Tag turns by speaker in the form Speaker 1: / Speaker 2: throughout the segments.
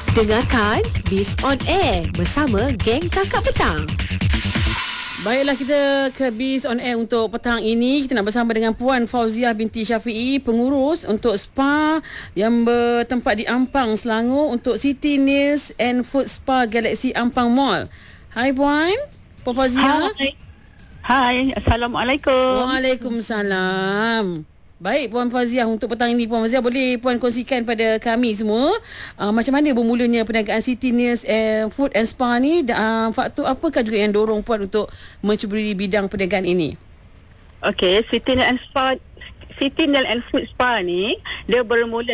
Speaker 1: Dengarkan Biz on Air bersama geng Kakak Petang.
Speaker 2: Baiklah, kita ke Biz on Air untuk petang ini. Kita nak bersama dengan Puan Fauziah binti Syafiee, pengurus untuk spa yang bertempat di Ampang, Selangor, untuk Siti Nails and Food Spa Galaxy Ampang Mall. Hai Puan Fauziah.
Speaker 3: Hai, Assalamualaikum.
Speaker 2: Waalaikumsalam. Baik Puan Fauziah, untuk petang ini Puan Fauziah, boleh Puan kongsikan pada kami semua macam mana bermulanya perniagaan Siti Nails Food and Spa ni, faktor apakah juga yang dorong Puan untuk mencuburi bidang perniagaan ini?
Speaker 3: Okey, Siti Nails and Food Spa ni dia bermula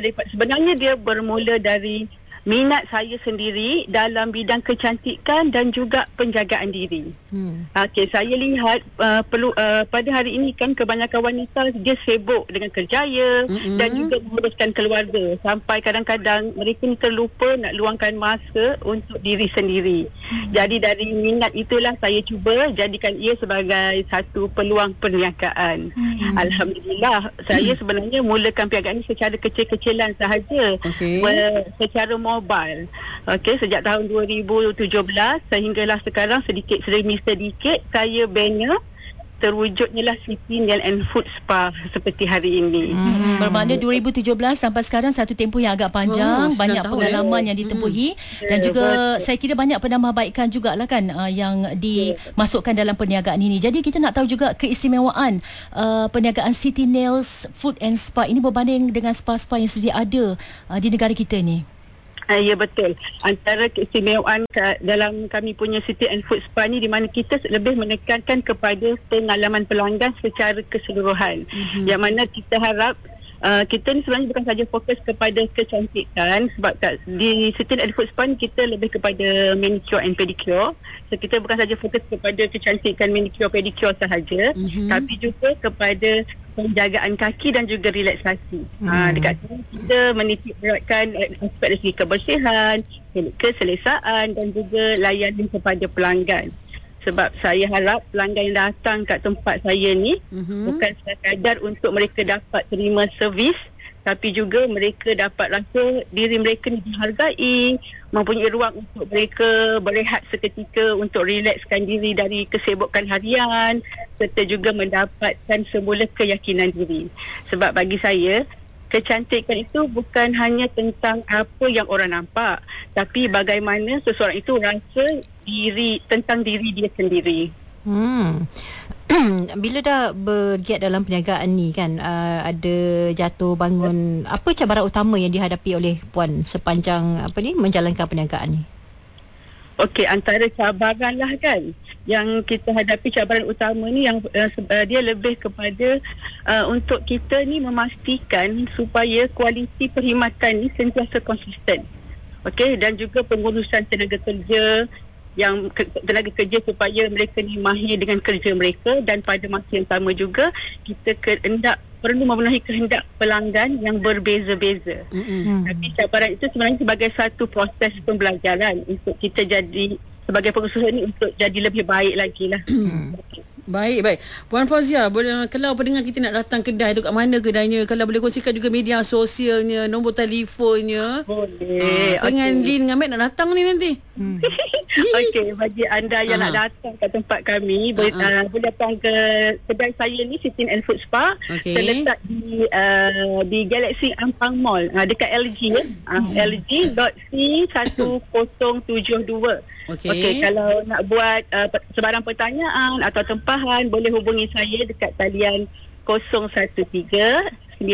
Speaker 3: dari minat saya sendiri dalam bidang kecantikan dan juga penjagaan diri. Okey, saya lihat pada hari ini kan kebanyakan wanita dia sibuk dengan kerjaya dan juga menguruskan keluarga, sampai kadang-kadang mereka ni terlupa nak luangkan masa untuk diri sendiri. Jadi dari minat itulah saya cuba jadikan ia sebagai satu peluang perniagaan. Alhamdulillah, saya sebenarnya mulakan perniagaan ini secara kecil-kecilan sahaja, secara mobile. Okey, sejak tahun 2017 sehinggalah sekarang sedikit demi sedikit saya bina terwujudnya lah Siti Nails and Food Spa seperti hari ini.
Speaker 4: Bermakna 2017 sampai sekarang satu tempoh yang agak panjang, banyak pengalaman yang ditempuhi dan juga saya kira banyak penambahbaikan jugalah kan yang dimasukkan dalam perniagaan ini. Jadi kita nak tahu juga keistimewaan perniagaan Siti Nails Food and Spa ini berbanding dengan spa-spa yang sedia ada di negara kita ni.
Speaker 3: Ya, betul. Antara keistimewaan dalam kami punya Siti and Food Spa ni, di mana kita lebih menekankan kepada pengalaman pelanggan secara keseluruhan. Yang mana kita harap kita ni sebenarnya bukan saja fokus kepada kecantikan, sebab di Siti and Food Spa ni kita lebih kepada manicure and pedicure. So kita bukan saja fokus kepada kecantikan manicure pedicure sahaja, tapi juga kepada penjagaan kaki dan juga relaksasi. Dekat sini kita menitik beratkan aspek dari segi kebersihan, keselesaan dan juga layanan kepada pelanggan. Sebab saya harap pelanggan yang datang kat tempat saya ni bukan sekadar untuk mereka dapat terima servis, tapi juga mereka dapat rasa diri mereka ni dihargai, mempunyai ruang untuk mereka berehat seketika untuk relakskan diri dari kesibukan harian, serta juga mendapatkan semula keyakinan diri. Sebab bagi saya, kecantikan itu bukan hanya tentang apa yang orang nampak, tapi bagaimana seseorang itu rasa tentang diri dia sendiri.
Speaker 5: Bila dah bergiat dalam perniagaan ni kan, ada jatuh bangun, apa cabaran utama yang dihadapi oleh Puan sepanjang menjalankan perniagaan ni?
Speaker 3: Okey, antara cabaran lah kan yang kita hadapi, cabaran utama ni yang dia lebih kepada untuk kita ni memastikan supaya kualiti perkhidmatan ni sentiasa konsisten. Okey, dan juga pengurusan tenaga kerja supaya mereka ni mahir dengan kerja mereka, dan pada masa yang sama juga kita perlu memenuhi kehendak pelanggan yang berbeza-beza. Tapi cabaran itu sebenarnya sebagai satu proses pembelajaran untuk kita jadi sebagai pengusaha ni untuk jadi lebih baik lagi lah.
Speaker 2: Baik. Puan Fauziah, kalau pendengar kita nak datang kedai tu, kat mana kedainya? Kalau boleh kongsikan juga media sosialnya, nombor telefonnya.
Speaker 3: Boleh.
Speaker 2: Dengan Lin dengan Matt nak datang ni nanti.
Speaker 3: Okey, bagi anda yang nak datang ke tempat kami, boleh datang ke kedai saya ni, Siti and Food Spa. Terletak di Galaxy Ampang Mall, dekat LG LG.C1072. Okey, kalau nak buat sebarang pertanyaan atau tempahan, boleh hubungi saya dekat talian 013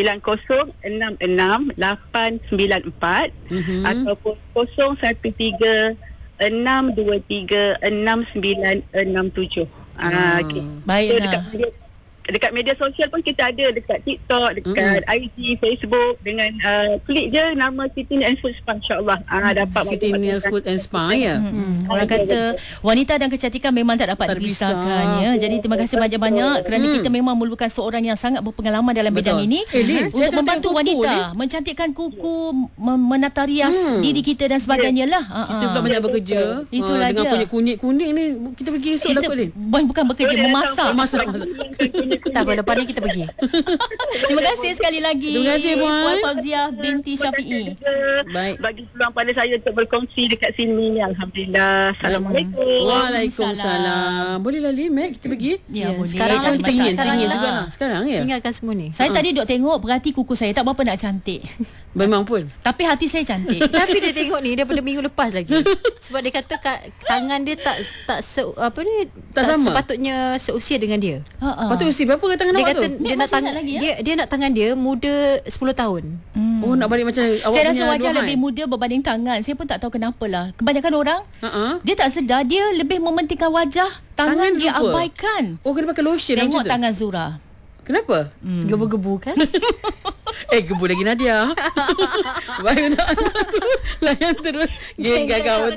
Speaker 3: 9066 894 ataupun 013 623 6967.
Speaker 4: Okay. Baik.
Speaker 3: So, dekat media sosial pun kita ada, dekat TikTok, dekat IG, Facebook, dengan klik je nama Siti Nails and Food Spa, insyaAllah dapat
Speaker 2: Siti Nails Food and Spa ya.
Speaker 4: Orang kata wanita dan kecantikan memang tak dapat dipisahkan ya. Jadi terima kasih banyak-banyak kerana kita memang memerlukan seorang yang sangat berpengalaman dalam bidang ini untuk membantu wanita mencantikkan kuku, menata rias diri kita dan sebagainya lah.
Speaker 2: Kita pula banyak bekerja. Itulah dengan punya kunyit-kunyit ni kita pergi esok dapat ni.
Speaker 4: Bukan bekerja, memasak.
Speaker 5: Tak apa, lepas ni kita pergi.
Speaker 4: Terima kasih sekali lagi.
Speaker 2: Terima kasih, Puan
Speaker 4: Fauziah binti Syafiee.
Speaker 2: Baik.
Speaker 3: Bagi peluang pada saya untuk berkongsi dekat sini. Alhamdulillah. Assalamualaikum.
Speaker 2: Waalaikumsalam. Bolehlah Mek, kita pergi.
Speaker 4: Ya, boleh.
Speaker 5: Sekarang
Speaker 4: Tak ada
Speaker 5: kita
Speaker 4: masalah.
Speaker 5: sekarang
Speaker 2: Tingin
Speaker 5: lah.
Speaker 2: juga lah. Sekarang ya.
Speaker 5: Tinggalkan semua ni.
Speaker 4: Saya tadi duk tengok, perhati kuku saya tak berapa nak cantik.
Speaker 2: Memang pun.
Speaker 4: Tapi hati saya cantik.
Speaker 5: Tapi dia tengok ni daripada minggu lepas lagi. Sebab dia kata tangan dia tak
Speaker 2: sama.
Speaker 5: sepatutnya seusia dengan dia.
Speaker 2: Patut usi berapa ke tangan
Speaker 5: Dia
Speaker 2: awak
Speaker 5: kata
Speaker 2: tu?
Speaker 5: dia nak
Speaker 4: masih
Speaker 5: tangan
Speaker 4: ingat lagi, ya?
Speaker 5: dia nak tangan dia muda 10 tahun.
Speaker 2: Oh, nak balik macam awak
Speaker 4: Saya
Speaker 2: punya
Speaker 4: rasa wajah
Speaker 2: Luhan.
Speaker 4: lebih muda berbanding tangan. Saya pun tak tahu kenapalah. Kebanyakan orang
Speaker 2: Ha-ha.
Speaker 4: dia tak sedar, dia lebih mementingkan wajah, tangan dia
Speaker 2: lupa.
Speaker 4: abaikan.
Speaker 2: Oh, kena pakai lotion
Speaker 4: Tengok
Speaker 2: macam tu.
Speaker 4: tangan Zura.
Speaker 2: Kenapa?
Speaker 5: Gebu-gebu kan?
Speaker 2: Gebu lagi Nadia. Baik untuk anda tu. Layan terus Geng Kakao